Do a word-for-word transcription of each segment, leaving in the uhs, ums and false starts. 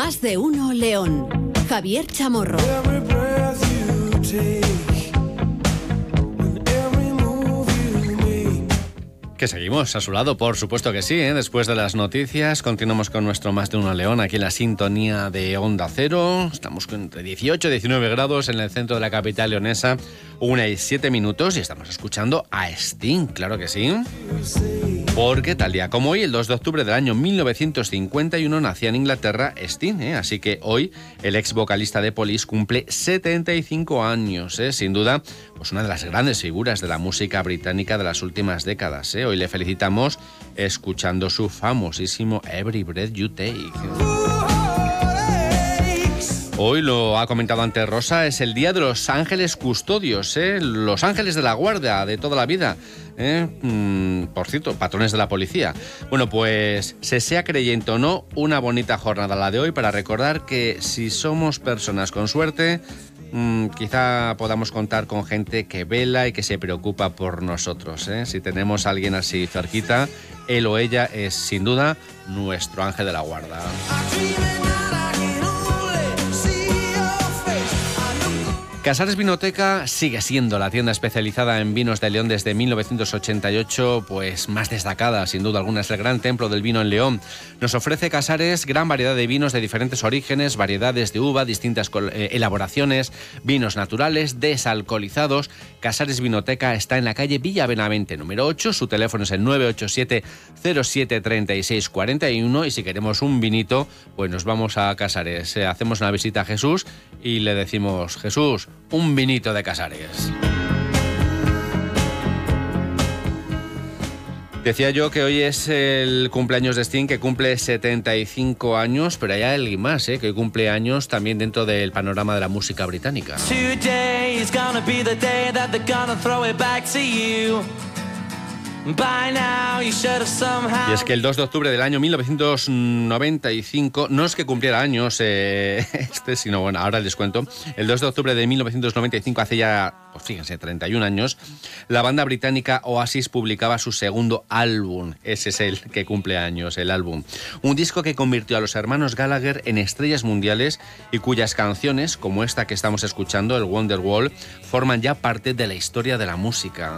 Más de uno León. Javier Chamorro. Que seguimos a su lado, por supuesto que sí, ¿eh? Después de las noticias continuamos con nuestro Más de uno León aquí en la sintonía de Onda Cero. Estamos entre dieciocho y diecinueve grados en el centro de la capital leonesa, una y siete minutos, y estamos escuchando a Sting, claro que sí. Porque tal día como hoy, el dos de octubre del año mil novecientos cincuenta y uno, nacía en Inglaterra Sting, ¿eh? Así que hoy el ex vocalista de Police cumple setenta y cinco años, ¿eh? Sin duda, pues una de las grandes figuras de la música británica de las últimas décadas, ¿eh? Hoy le felicitamos escuchando su famosísimo Every Breath You Take. Hoy, lo ha comentado antes Rosa, es el día de los ángeles custodios, ¿eh? Los ángeles de la guardia de toda la vida, ¿eh? Mm, por cierto, patrones de la policía. Bueno, pues se sea creyente o no, una bonita jornada la de hoy para recordar que si somos personas con suerte, mm, quizá podamos contar con gente que vela y que se preocupa por nosotros, ¿eh? Si tenemos a alguien así cerquita, él o ella es sin duda nuestro ángel de la guarda. Casares Vinoteca sigue siendo la tienda especializada en vinos de León desde mil novecientos ochenta y ocho, pues más destacada, sin duda alguna, es el gran templo del vino en León. Nos ofrece Casares gran variedad de vinos de diferentes orígenes, variedades de uva, distintas eh, elaboraciones, vinos naturales, desalcoholizados. Casares Vinoteca está en la calle Villa Benavente número ocho, su teléfono es el nueve ocho siete cero siete tres seis cuatro uno, y si queremos un vinito, pues nos vamos a Casares. Eh, hacemos una visita a Jesús y le decimos: Jesús, un vinito de Casares. Decía yo que hoy es el cumpleaños de Sting, que cumple setenta y cinco años, pero hay alguien más, ¿eh? Que hoy cumple años también dentro del panorama de la música británica. Y es que el dos de octubre del año mil novecientos noventa y cinco, no es que cumpliera años eh, este, sino bueno, ahora les cuento. El dos de octubre de mil novecientos noventa y cinco, hace ya, pues fíjense, treinta y un años, la banda británica Oasis publicaba su segundo álbum. Ese es el que cumple años, el álbum. Un disco que convirtió a los hermanos Gallagher en estrellas mundiales y cuyas canciones, como esta que estamos escuchando, el Wonderwall, forman ya parte de la historia de la música.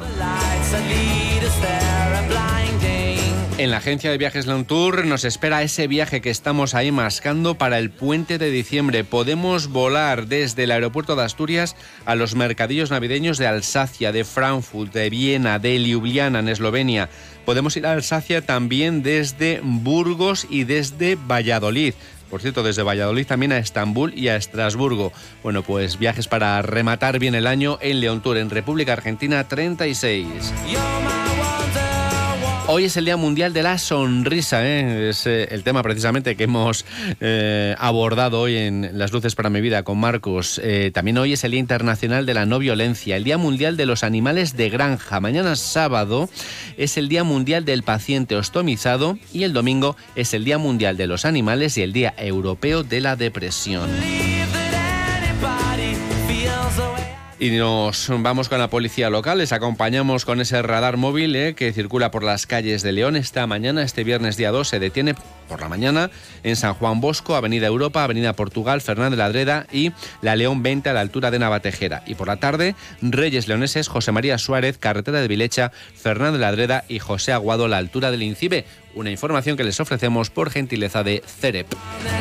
En la agencia de viajes León Tour nos espera ese viaje que estamos ahí mascando para el puente de diciembre. Podemos volar desde el aeropuerto de Asturias a los mercadillos navideños de Alsacia, de Frankfurt, de Viena, de Ljubljana, en Eslovenia. Podemos ir a Alsacia también desde Burgos y desde Valladolid. Por cierto, desde Valladolid también a Estambul y a Estrasburgo. Bueno, pues viajes para rematar bien el año en León Tour, en República Argentina treinta y seis. Hoy es el Día Mundial de la Sonrisa, ¿eh? Es eh, el tema precisamente que hemos eh, abordado hoy en Las Luces para mi Vida con Marcos. Eh, también hoy es el Día Internacional de la No Violencia, el Día Mundial de los Animales de Granja. Mañana sábado es el Día Mundial del Paciente Ostomizado y el domingo es el Día Mundial de los Animales y el Día Europeo de la Depresión. Y nos vamos con la policía local, les acompañamos con ese radar móvil eh, que circula por las calles de León. Esta mañana, este viernes día dos, se detiene por la mañana en San Juan Bosco, Avenida Europa, Avenida Portugal, Fernández Ladreda y la León veinte a la altura de Navatejera. Y por la tarde, Reyes Leoneses, José María Suárez, Carretera de Vilecha, Fernández Ladreda y José Aguado a la altura del Incibe. Una información que les ofrecemos por gentileza de CEREP.